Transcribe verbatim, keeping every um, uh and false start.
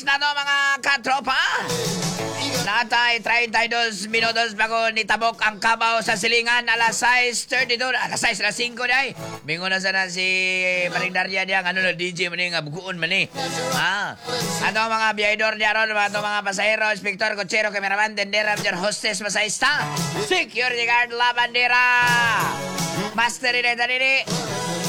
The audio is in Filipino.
oras na to mga katropa. Natay thirty-two minutos bago nitabok ang kabaw sa silingan. Alas six thirty-two. Alas six na singko na eh. Bingo na sana si Maring Daria diyan. Ano na D J man eh. Nga bukuon man eh. Ha? Ato mga biyahidor diya ron. Ato mga pasahero, inspektor, kotsero, cameraman, tendera, diyan hostess, masahista. Security guard, la bandera. Master rin ito rin.